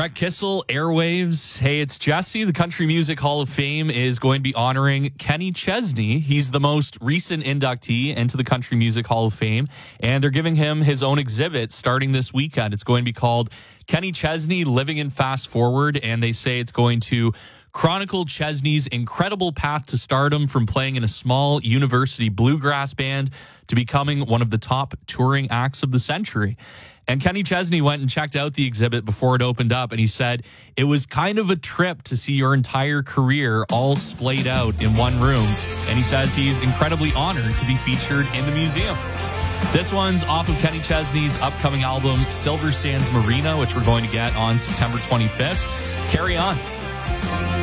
Brett Kissel, Airwaves. Hey, it's Jesse. The Country Music Hall of Fame is going to be honoring Kenny Chesney. He's the most recent inductee into the Country Music Hall of Fame, and they're giving him his own exhibit starting this weekend. It's going to be called Kenny Chesney Living in Fast Forward, and they say it's going to chronicle Chesney's incredible path to stardom from playing in a small university bluegrass band to becoming one of the top touring acts of the century. And Kenny Chesney went and checked out the exhibit before it opened up, and he said, it was kind of a trip to see your entire career all splayed out in one room. And he says he's incredibly honored to be featured in the museum. This one's off of Kenny Chesney's upcoming album, Silver Sands Marina, which we're going to get on September 25th. Carry on.